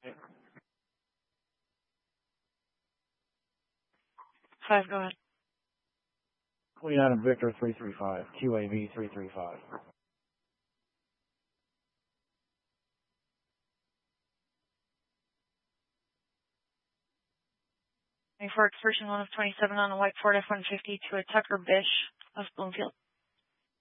5, go ahead. Queen Adam Victor 335, QAV 335. For excursion 1 of 27 on a white Ford F-150 to a Tucker Bish of Bloomfield.